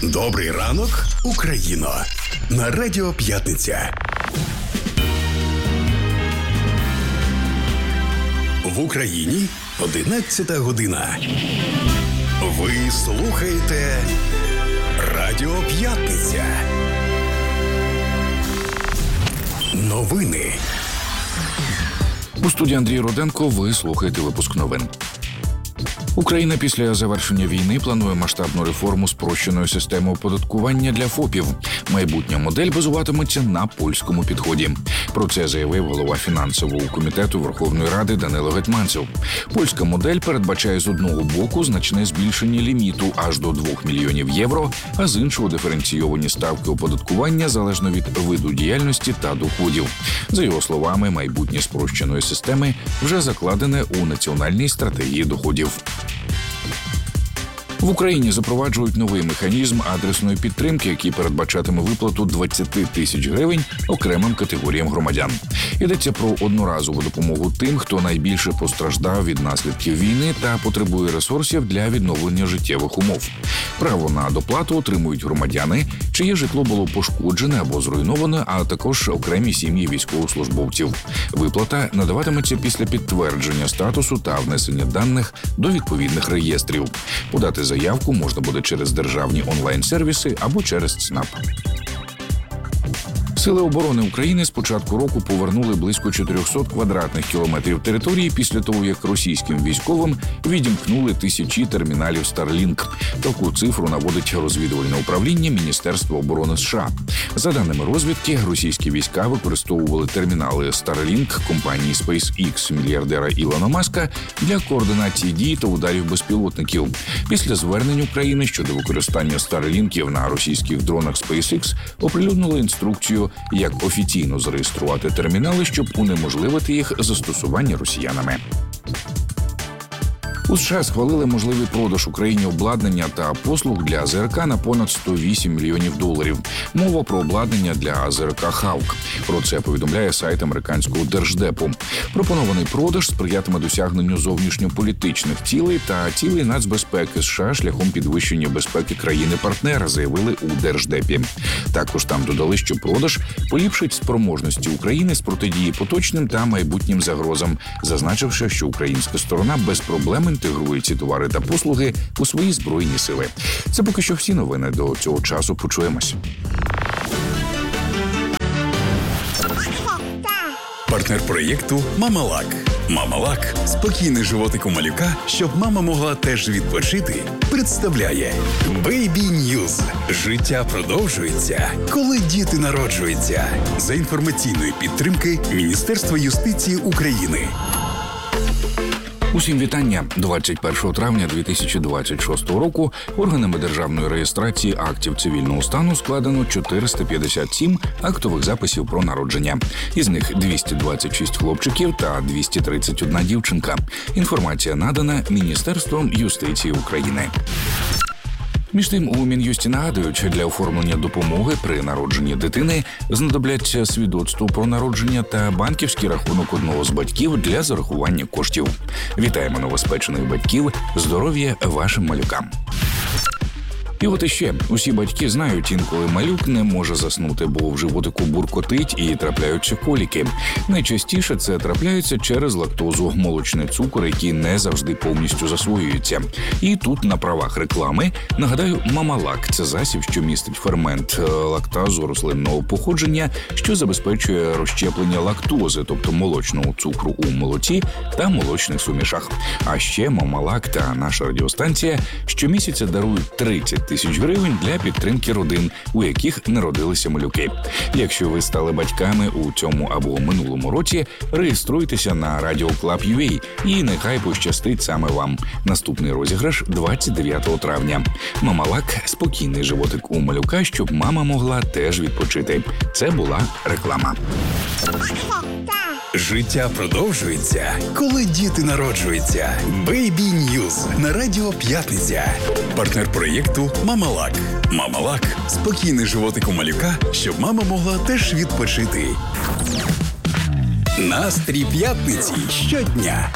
Добрий ранок, Україно! На Радіо П'ятниця. В Україні 11 година. Ви слухаєте Радіо П'ятниця. Новини. У студії Андрій Руденко ви слухаєте випуск новин. Україна після завершення війни планує масштабну реформу спрощеної системи оподаткування для ФОПів. Майбутня модель базуватиметься на польському підході. Про це заявив голова фінансового комітету Верховної Ради Данило Гетманцев. Польська модель передбачає з одного боку значне збільшення ліміту аж до 2 мільйонів євро, а з іншого диференційовані ставки оподаткування залежно від виду діяльності та доходів. За його словами, майбутнє спрощеної системи вже закладене у національній стратегії доходів. В Україні запроваджують новий механізм адресної підтримки, який передбачатиме виплату 20 тисяч гривень окремим категоріям громадян. Йдеться про одноразову допомогу тим, хто найбільше постраждав від наслідків війни та потребує ресурсів для відновлення життєвих умов. Право на доплату отримують громадяни, чиє житло було пошкоджене або зруйноване, а також окремі сім'ї військовослужбовців. Виплата надаватиметься після підтвердження статусу та внесення даних до відповідних реєстрів. Подати заявку можна буде через державні онлайн-сервіси або через ЦНАП. Сили оборони України з початку року повернули близько 400 квадратних кілометрів території після того, як російським військовим відімкнули тисячі терміналів Starlink. Таку цифру наводить розвідувальне управління Міністерства оборони США. За даними розвідки, російські війська використовували термінали Starlink компанії SpaceX мільярдера Ілона Маска для координації дій та ударів безпілотників. Після звернень України щодо використання Starlinkів на російських дронах SpaceX оприлюднили інструкцію, як офіційно зареєструвати термінали, щоб унеможливити їх застосування росіянами. У США схвалили можливий продаж Україні обладнання та послуг для АЗРК на понад 108 мільйонів доларів. Мова про обладнання для АЗРК «Хавк». Про це повідомляє сайт американського держдепу. Пропонований продаж сприятиме досягненню зовнішньополітичних цілей та цілей нацбезпеки США шляхом підвищення безпеки країни-партнера, заявили у держдепі. Також там додали, що продаж поліпшить спроможності України з протидії поточним та майбутнім загрозам, зазначивши, що українська сторона без проблем інтегрує ці товари та послуги у свої збройні сили. Це поки що всі новини. До цього часу почуємось. Партнер проєкту «Мамалак». «Мамалак» – спокійний животик у малюка, щоб мама могла теж відпочити, представляє Baby News. Життя продовжується, коли діти народжуються. За інформаційної підтримки Міністерства юстиції України. Усім вітання. 21 травня 2026 року органами державної реєстрації актів цивільного стану складено 457 актових записів про народження. Із них 226 хлопчиків та 231 дівчинка. Інформація надана Міністерством юстиції України. Між тим, у Мін'юсті нагадують, для оформлення допомоги при народженні дитини знадобляться свідоцтво про народження та банківський рахунок одного з батьків для зарахування коштів. Вітаємо новоспечених батьків, здоров'я вашим малюкам. І от іще, усі батьки знають, інколи малюк не може заснути, бо в животику буркотить і трапляються коліки. Найчастіше це трапляється через лактозу, молочний цукор, який не завжди повністю засвоюється. І тут на правах реклами нагадаю, «Мамалак» – це засіб, що містить фермент лактазу рослинного походження, що забезпечує розщеплення лактози, тобто молочного цукру у молоці та молочних сумішах. А ще «Мамалак» та наша радіостанція щомісяця дарують 30 тисяч гривень для підтримки родин, у яких народилися малюки. Якщо ви стали батьками у цьому або минулому році, реєструйтеся на Radio.Club.ua і нехай пощастить саме вам. Наступний розіграш 29 травня. «Мамалак» – спокійний животик у малюка, щоб мама могла теж відпочити. Це була реклама. Життя продовжується, коли діти народжуються. Baby News на Радіо П'ятниця. Партнер проєкту «Мамалак». «Мамалак» – спокійний животик у малюка, щоб мама могла теж відпочити. Настрій п'ятниці щодня.